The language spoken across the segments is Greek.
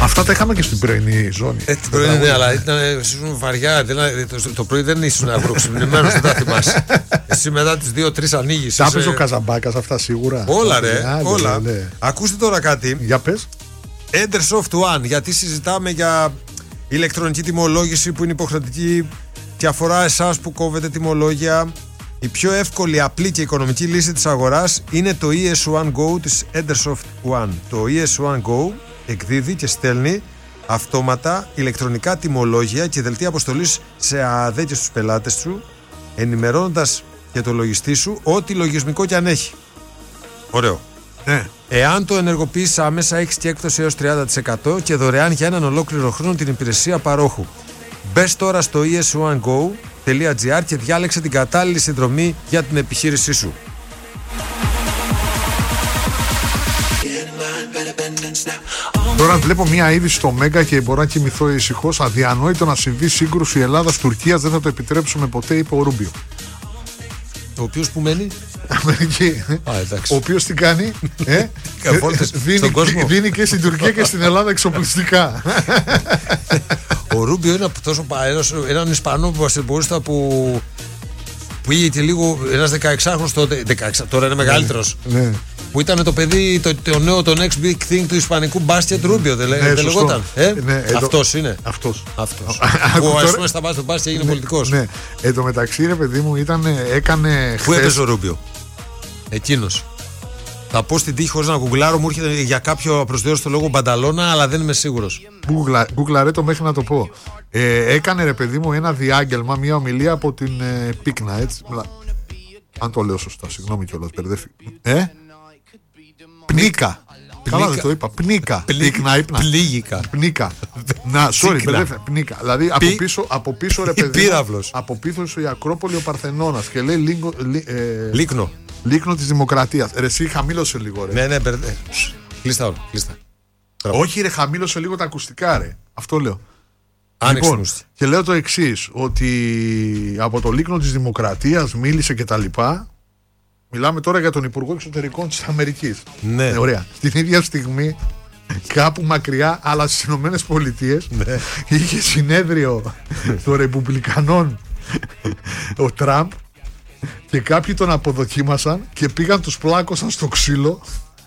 Αυτά τα είχαμε και στην πρωινή ζώνη. Την πρωινή, ναι, αλλά ήσουν βαριά. Το πρωί δεν ήσουν αγροξυπνημένος, δεν τα θυμάσαι. Εσύ μετά τις 2-3 ανοίγεις. Τα έπαιζε ο Καζαμπάκας αυτά σίγουρα. Όλα ρε, όλα. Ακούστε τώρα κάτι. Για πες. Endersoft One, γιατί συζητάμε για ηλεκτρονική τιμολόγηση που είναι υποχρεωτική και αφορά εσάς που κόβετε τιμολόγια. Η πιο εύκολη, απλή και οικονομική λύση της αγοράς είναι το ES1 Go της Endersoft One. Το ES1 Go εκδίδει και στέλνει αυτόματα ηλεκτρονικά τιμολόγια και δελτία αποστολής σε ΑΔ και στους πελάτες σου, ενημερώνοντας και το λογιστή σου ό,τι λογισμικό κι αν έχει. Ωραίο. Ναι. Εάν το ενεργοποιήσεις άμεσα, έχεις και έκπτωση έως 30% και δωρεάν για έναν ολόκληρο χρόνο την υπηρεσία παρόχου. Μπες τώρα στο es1go.gr και διάλεξε την κατάλληλη συνδρομή για την επιχείρησή σου. Τώρα βλέπω μια είδηση στο Μέγκα και μπορώ να κοιμηθώ ησυχώς. Αδιανόητο να συμβεί σύγκρουση Ελλάδας-Τουρκίας. Δεν θα το επιτρέψουμε ποτέ, είπε ο Ρούμπιο. Ο οποίος που μένει Αμερική. Ο οποίος τι κάνει, δίνει και στην Τουρκία και στην Ελλάδα εξοπλιστικά. Ο Ρούμπιο είναι τόσο έναν Ισπανό μπασκετμπολίστα που είχε και λίγο, ένας 16χρονος τότε, τώρα είναι μεγαλύτερος. Ναι. Που ήταν το παιδί, το νέο, το next big thing του ισπανικού μπάσκετ, Ρούμπιο, δεν λεγόταν. Αυτός είναι. Αυτός. Που ας πούμε στα μπάσκετ έγινε πολιτικός. Ναι. Εν τω μεταξύ, ρε παιδί μου, έκανε. Πού έπαιζε ο Ρούμπιο? Εκείνος. Θα πω στην τύχη χωρίς να γκουγκλάρω, μου έρχεται για κάποιο απροσδιόριστο λόγο Μπανταλώνα, αλλά δεν είμαι σίγουρος. Γκουγκλαρέ το μέχρι να το πω. Έκανε, ρε παιδί μου, ένα διάγγελμα, μια ομιλία από την Πίκνα, έτσι. Αν το λέω σωστά, συγγνώμη κιόλας, μπερδεύει. Πνίκα. Καλά δεν το είπα. Πνίκα. Πλήγικα. Πνίκα. Να, sorry, μπερδεύει. Πνίκα. Δηλαδή από πίσω ρε παιδί. Από πίσω η Ακρόπολη ο Παρθενώνας και λέει Λίκνο. Λίκνο της Δημοκρατίας. Ρε εσύ χαμήλωσε λίγο ρε. Ναι, κλείστα όλα. Όχι ρε, χαμήλωσε λίγο τα ακουστικά ρε. Αυτό λέω. Λοιπόν, και λέω το εξής, ότι από το Λίκνο της Δημοκρατίας μίλησε και τα λοιπά. Μιλάμε τώρα για τον Υπουργό Εξωτερικών της Αμερικής. Ναι. Ωραία. Την ίδια στιγμή, κάπου μακριά, αλλά στις Ηνωμένες Πολιτείες, είχε συνέδριο των Ρεπουμπλικανών ο Τραμπ και κάποιοι τον αποδοκίμασαν και πήγαν, τους πλάκωσαν στο ξύλο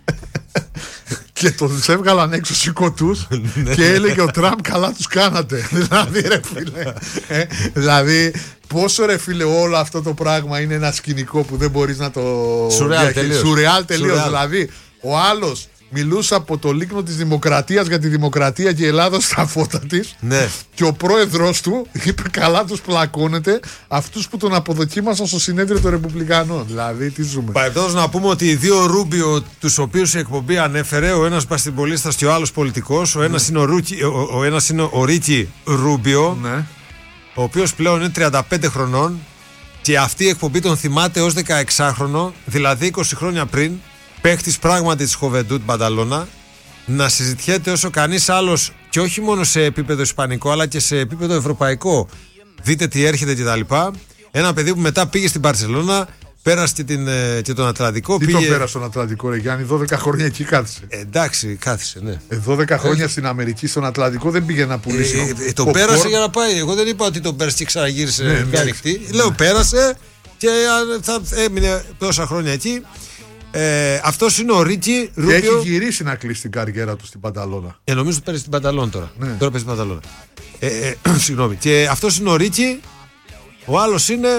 και τους έβγαλαν έξω σηκωτούς και έλεγε ο Τραμπ, καλά τους κάνατε. Δηλαδή ρε φίλε, δηλαδή πόσο ρε φίλε όλο αυτό το πράγμα είναι ένα σκηνικό που δεν μπορείς να το... Σουρεάλ τελείως. Δηλαδή ο άλλος μιλούσε από το Λίκνο της Δημοκρατίας για τη δημοκρατία και η Ελλάδα στα φώτα της. Ναι. Και ο πρόεδρος του είπε, καλά τους πλακώνετε αυτούς που τον αποδοκίμασαν στο συνέδριο των Ρεπουμπλικανών. Δηλαδή τι ζούμε. Παρεπτόντως να πούμε ότι οι δύο Ρούμπιο, τους οποίους η εκπομπή ανέφερε, ο ένας μπασκετμπολίστας και ο άλλος πολιτικός, ο ένας είναι ο Ρίκι Ρούμπιο, ο οποίος πλέον είναι 35 χρονών και αυτή η εκπομπή τον θυμάται ως 16χρονο, δηλαδή 20 χρόνια πριν, παίχτης πράγματι της Χοβεντούτ Μπανταλώνα, να συζητιέται όσο κανείς άλλος και όχι μόνο σε επίπεδο ισπανικό αλλά και σε επίπεδο ευρωπαϊκό. Δείτε τι έρχεται και τα λοιπά. Ένα παιδί που μετά πήγε στην Μπαρσελόνα, πέρασε και τον Ατλαντικό. Τι τον πέρασε τον Ατλαντικό ρε Γιάννη, 12 χρόνια εκεί κάθισε. Εντάξει, κάθισε, ναι. 12 χρόνια στην Αμερική, στον Ατλαντικό δεν πήγε να πουλήσει. Τον πέρασε για να πάει. Εγώ δεν είπα ότι τον πέρασε και ξαναγύρισε μια ανοιχτή. Λέω πέρασε και θα έμεινε τόσα χρόνια εκεί. Αυτός είναι ο Ρίκι Ρούμπιο. Έχει γυρίσει να κλείσει την καριέρα του στην Πανταλώνα. Νομίζω ότι παίζει στην Πανταλώνα τώρα. Ναι. Τώρα παίζει στην Πανταλώνα. Συγγνώμη. Και αυτός είναι ο Ρίκι. Ο άλλος είναι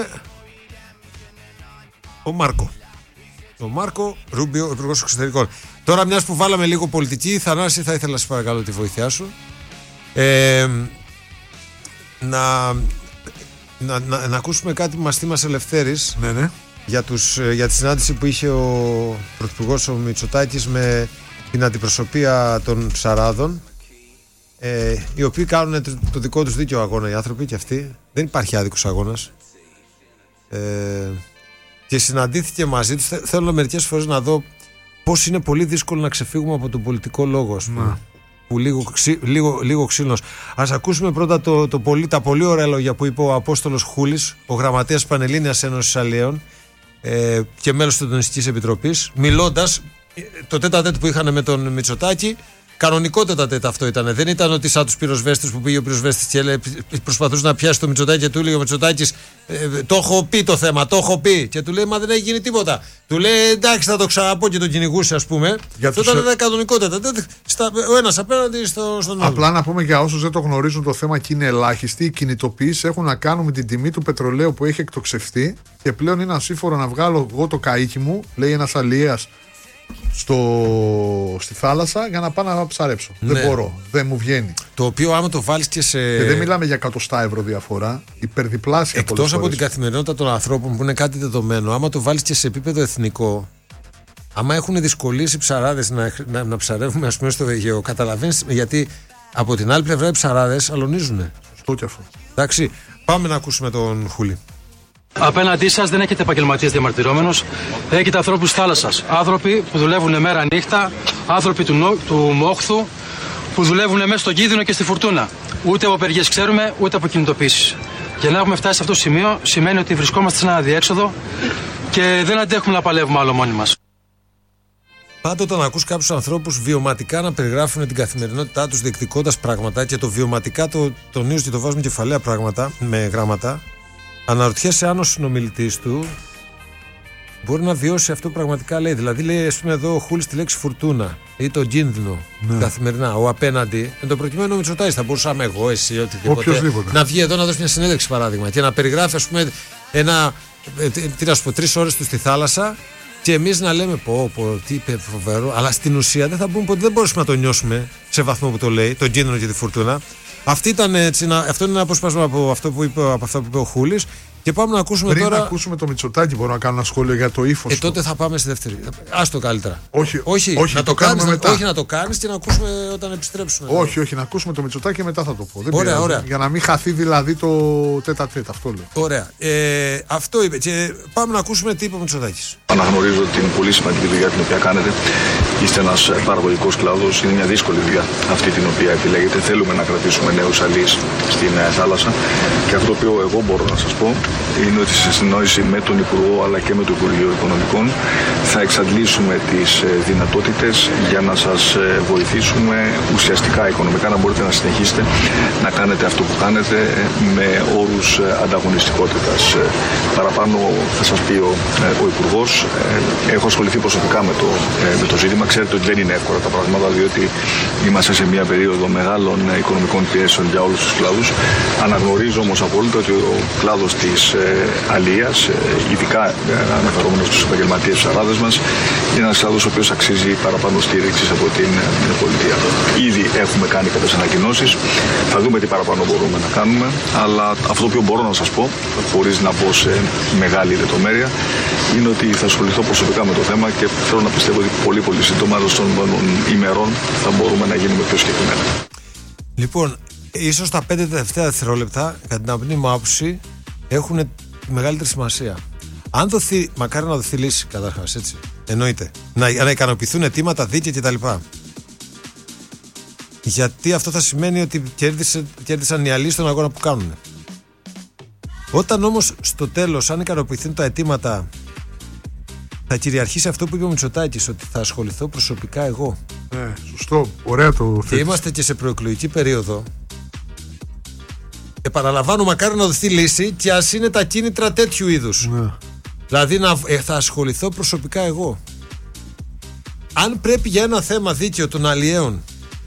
ο Μάρκο. Ο Μάρκο Ρούμπιο, ο Υπουργός Εξωτερικών. Τώρα, μιας που βάλαμε λίγο πολιτική, Θανάση, θα ήθελα να σε παρακαλώ τη βοήθειά σου. Να ακούσουμε κάτι που μας θύμασε Ελευθέρης. Ναι. Για τη συνάντηση που είχε ο Πρωθυπουργός ο Μητσοτάκης με την αντιπροσωπεία των Ψαράδων, οι οποίοι κάνουν το δικό τους δίκαιο αγώνα οι άνθρωποι και αυτοί. Δεν υπάρχει άδικος αγώνας. Και συναντήθηκε μαζί τους. Θέλω μερικές φορές να δω πώς είναι πολύ δύσκολο να ξεφύγουμε από τον πολιτικό λόγο, ας πούμε. Που λίγο ξύλινος. Ας ακούσουμε πρώτα τα πολύ ωραία λόγια που είπε ο Απόστολος Χούλης, ο γραμματέας Πανελλήνιας Ένωσης Αλλιέων και μέλος της Συντονιστικής Επιτροπής, μιλώντας το τέτα-τέτ που είχαν με τον Μητσοτάκη, Κανονικότατα αυτό ήταν. Δεν ήταν ότι σαν τους πυροσβέστες που πήγε ο πυροσβέστης και προσπαθούσε να πιάσει το Μητσοτάκη και του λέει ο Μητσοτάκης το έχω πει το θέμα, το έχω πει. Και του λέει μα δεν έχει γίνει τίποτα. Του λέει εντάξει θα το ξαναπώ και τον κυνηγούσε ας πούμε. Αυτό ήταν κανονικότατα. Ο ένας απέναντι στον άλλο. Απλά να πούμε για όσους δεν το γνωρίζουν το θέμα και είναι ελάχιστοι, οι κινητοποιήσεις έχουν να κάνουν με την τιμή του πετρελαίου που έχει εκτοξευτεί και πλέον είναι ασύμφορο να βγάλω εγώ το καΐκι μου, λέει ένας αλλιέας, στη θάλασσα για να πάω να ψαρέψω. Ναι. Δεν μπορώ, δεν μου βγαίνει. Το οποίο άμα το βάλεις και σε. Και δεν μιλάμε για 100 ευρώ διαφορά, υπερδιπλάσια. Εκτός από την καθημερινότητα των ανθρώπων που είναι κάτι δεδομένο, άμα το βάλεις και σε επίπεδο εθνικό, άμα έχουν δυσκολίες οι ψαράδες να ψαρεύουμε, ας πούμε, στο Αιγαίο, καταλαβαίνεις γιατί από την άλλη πλευρά οι ψαράδες αλωνίζουνε. Σωστό και αυτό. Εντάξει, πάμε να ακούσουμε τον Χούλη. Απέναντί σας δεν έχετε επαγγελματίες διαμαρτυρόμενους, έχετε ανθρώπους θάλασσας. Άνθρωποι που δουλεύουν μέρα νύχτα, άνθρωποι του μόχθου που δουλεύουν μέσα στον κίνδυνο και στη φουρτούνα. Ούτε από απεργίες ξέρουμε, ούτε από κινητοποίησεις. Για να έχουμε φτάσει σε αυτό το σημείο σημαίνει ότι βρισκόμαστε σε ένα αδιέξοδο και δεν αντέχουμε να παλεύουμε άλλο μόνοι μας. Πάντοτε να ακούς κάποιους ανθρώπους βιωματικά να περιγράφουν την καθημερινότητά τους διεκδικώντας πράγματα και το βιωματικά το τονίζω και το βάζουμε κεφαλαία πράγματα με γράμματα. Αναρωτιέσαι αν ο συνομιλητής του μπορεί να βιώσει αυτό που πραγματικά λέει. Δηλαδή, λέει, ας πούμε, εδώ ο Χούλης τη λέξη φουρτούνα ή τον κίνδυνο καθημερινά. Ο απέναντι, εν το προκειμένου Μητσοτάκης, θα μπορούσαμε εγώ, εσύ, οτιδήποτε. Να βγει εδώ να δώσει μια συνέντευξη παράδειγμα και να περιγράφει, ας πούμε, 3 ώρες του στη θάλασσα και εμείς να λέμε τι είπε φοβερό. Αλλά στην ουσία δεν θα πούμε ότι δεν μπορούσαμε να το νιώσουμε σε βαθμό που το λέει, τον κίνδυνο και τη φουρτούνα. Αυτό είναι ένα απόσπασμα από αυτό που είπε ο Χούλης. Και πάμε να ακούσουμε Πριν τώρα. να ακούσουμε το Μητσοτάκη, μπορώ να κάνω ένα σχόλιο για το ύφος. Τότε θα πάμε στη δεύτερη. Άστο καλύτερα. Όχι, να το κάνεις μετά. Όχι, να το κάνεις και να ακούσουμε όταν επιστρέψουμε. Όχι, να ακούσουμε το Μητσοτάκη και μετά θα το πω. Ωραία. Για να μην χαθεί δηλαδή το τέτα-τέτα. Αυτό λέω. Ωραία. Αυτό είπε. Και πάμε να ακούσουμε τι είπε ο Μητσοτάκης. Αναγνωρίζω την πολύ σημαντική δουλειά την οποία κάνετε. Είστε ένας παραγωγικός κλάδος. Είναι μια δύσκολη δουλειά αυτή την οποία επιλέγετε. Θέλουμε να κρατήσουμε νέους αλείς στην θάλασσα. Και αυτό το οποίο εγώ μπορώ να σας πω είναι ότι σε συνεννόηση με τον Υπουργό αλλά και με το Υπουργείο Οικονομικών θα εξαντλήσουμε τις δυνατότητες για να σας βοηθήσουμε ουσιαστικά οικονομικά να μπορείτε να συνεχίσετε να κάνετε αυτό που κάνετε με όρους ανταγωνιστικότητας. Παραπάνω θα σας πει ο Υπουργός. Έχω ασχοληθεί προσωπικά με το ζήτημα. Ξέρετε ότι δεν είναι εύκολα τα πράγματα διότι είμαστε σε μια περίοδο μεγάλων οικονομικών πιέσεων για όλους τους κλάδους. Αναγνωρίζω όμως απόλυτα ότι ο κλάδος της αλίας, ειδικά αναφερόμενος στους επαγγελματίες ψαράδες μας, είναι ένας κλάδος ο οποίος αξίζει παραπάνω στήριξης από την πολιτεία. Ήδη έχουμε κάνει κάποιες ανακοινώσεις, θα δούμε τι παραπάνω μπορούμε να κάνουμε, αλλά αυτό το οποίο μπορώ να σας πω, χωρίς να πω σε μεγάλη λεπτομέρεια, είναι ότι θα ασχοληθώ προσωπικά με το θέμα και θέλω να πιστεύω ότι πολύ πολύ σύντομα των ημερών θα μπορούμε να γίνουμε πιο συγκεκριμένα. Λοιπόν, ίσως τα 5 τελευταία δευτερόλεπτα, κατά την απνή μου άποψη, έχουν μεγαλύτερη σημασία. Αν δοθεί, μακάρι να δοθεί λύση καταρχάς, έτσι. Εννοείται. Να ικανοποιηθούν αιτήματα, δίκαια κτλ. Γιατί αυτό θα σημαίνει ότι κέρδισαν οι αλλοί στον αγώνα που κάνουν. Όταν όμως στο τέλος, αν ικανοποιηθούν τα αιτήματα, θα κυριαρχήσει αυτό που είπε ο Μητσοτάκης, ότι θα ασχοληθώ προσωπικά εγώ. Σωστό. Ωραία το θέτεις. Και είμαστε και σε προεκλογική περίοδο. Επαναλαμβάνω, μακάρι να δοθεί λύση και ας είναι τα κίνητρα τέτοιου είδους. Δηλαδή θα ασχοληθώ προσωπικά εγώ. Αν πρέπει για ένα θέμα δίκαιο των αλλιέων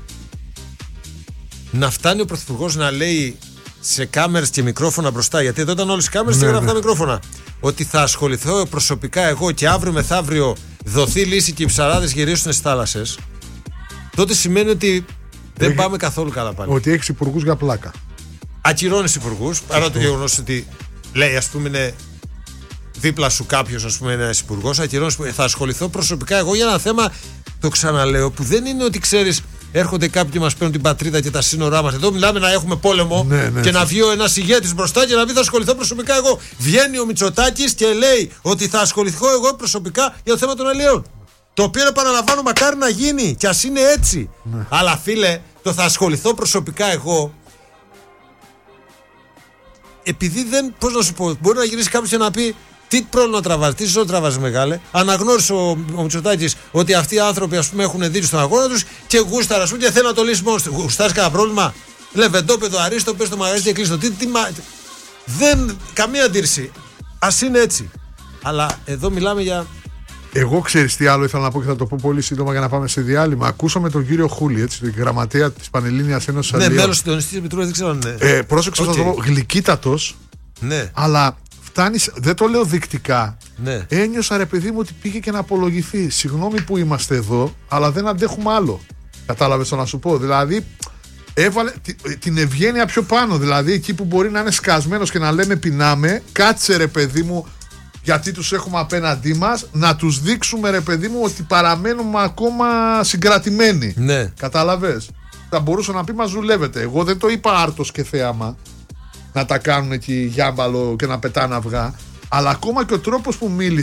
να φτάνει ο Πρωθυπουργός να λέει σε κάμερες και μικρόφωνα μπροστά, γιατί εδώ ήταν όλες οι κάμερες και έγραφαν τα μικρόφωνα, ότι θα ασχοληθώ προσωπικά εγώ και αύριο μεθαύριο δοθεί λύση και οι ψαράδες γυρίσουν στις θάλασσες, τότε σημαίνει ότι δεν πάμε καθόλου καλά πάλι. Ότι έχεις υπουργούς για πλάκα. Ακυρώνεις υπουργούς, παρά το γεγονός ότι λέει, ας πούμε, είναι δίπλα σου κάποιος, ας πούμε, ένας υπουργός, ακυρώνεις, θα ασχοληθώ προσωπικά εγώ για ένα θέμα, το ξαναλέω, που δεν είναι ότι ξέρεις, έρχονται κάποιοι και μας παίρνουν την πατρίδα και τα σύνορά μας. Εδώ μιλάμε να έχουμε πόλεμο και να βγει ένας ηγέτης μπροστά και να πει θα ασχοληθώ προσωπικά εγώ. Βγαίνει ο Μητσοτάκης και λέει ότι θα ασχοληθώ εγώ προσωπικά για το θέμα των αλλιέων. Το οποίο επαναλαμβάνω, μακάρι να γίνει και ας είναι έτσι. Αλλά φίλε, το θα ασχοληθώ προσωπικά εγώ, επειδή δεν, πώς να σου πω, μπορεί να γυρίσει κάποιος και να πει Τι πρόβλημα τραβάς, τι ζώο τραβάς, μεγάλε. Αναγνώρισε ο Μητσοτάκης ότι αυτοί οι άνθρωποι, ας πούμε, έχουν δίκιο στον αγώνα τους και γούσταρα, σου και θέλει να το λύσει μόνος του. Γουστάρεις κανένα πρόβλημα. Λεβεντόπεδο, αρίστο, πες στο μαγαζί και κλείστο. Δεν. Καμία αντίρρηση. Ας είναι έτσι. Αλλά εδώ μιλάμε για. Εγώ ξέρεις τι άλλο ήθελα να πω και θα το πω πολύ σύντομα για να πάμε σε διάλειμμα. Ακούσαμε τον κύριο Χούλη, έτσι, τον γραμματέα της Πανελλήνιας Ένωσης Αλλιών. Ναι, μέλος συντονιστής της Επιτροπής, δεν ξέρω αν είναι. Πρόσεξε, θα το πω, γλυκύτατος. Ναι. Αλλά φτάνεις, δεν το λέω δεικτικά. Ναι. Ένιωσα, ρε παιδί μου, ότι πήγε και να απολογηθεί. Συγγνώμη που είμαστε εδώ, αλλά δεν αντέχουμε άλλο. Κατάλαβες το να σου πω. Δηλαδή, έβαλε την ευγένεια πιο πάνω. Δηλαδή, εκεί που μπορεί να είναι σκασμένος και να λέμε πεινάμε, κάτσε, ρε παιδί μου, γιατί τους έχουμε απέναντί μας, να τους δείξουμε, ρε παιδί μου, ότι παραμένουμε ακόμα συγκρατημένοι. Ναι. Κατάλαβες. Θα μπορούσε να πει μας δουλεύετε. Εγώ δεν το είπα άρτος και θέαμα να τα κάνουν εκεί γιάμπαλο και να πετάνε αυγά, αλλά ακόμα και ο τρόπος που μίλησε